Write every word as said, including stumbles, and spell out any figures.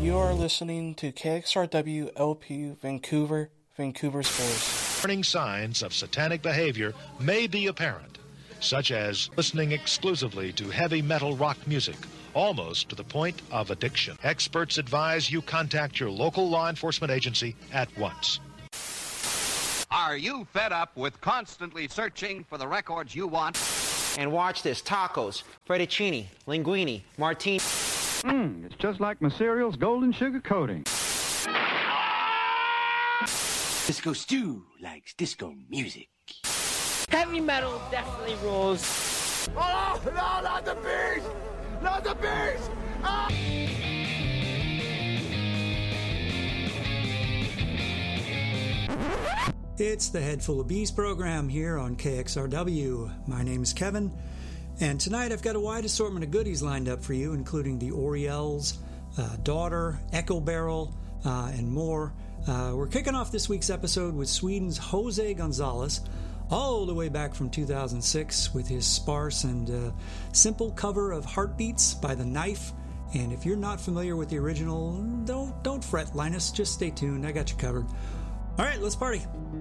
You are listening to K X R W L P Vancouver, Vancouver's Voice. Warning signs of satanic behavior may be apparent, such as listening exclusively to heavy metal rock music, almost to the point of addiction. Experts advise you contact your local law enforcement agency at once. Are you fed up with constantly searching for the records you want? And watch this: tacos, fettuccine, linguine, martini. Mmm, it's just like my cereal's golden sugar coating. Disco Stew likes disco music. Heavy metal definitely rules. Oh, no, not the beast! Not the beast! Ah! It's the Head Full of Bees program here on K X R W. My name is Kevin, and tonight I've got a wide assortment of goodies lined up for you, including the Orioles, uh, Daughter, Echo Barrel, uh, and more. Uh, we're kicking off this week's episode with Sweden's Jose Gonzalez, all the way back from two thousand six with his sparse and uh, simple cover of Heartbeats by The Knife. And if you're not familiar with the original, don't, don't fret, Linus. Just stay tuned. I got you covered. All right, let's party.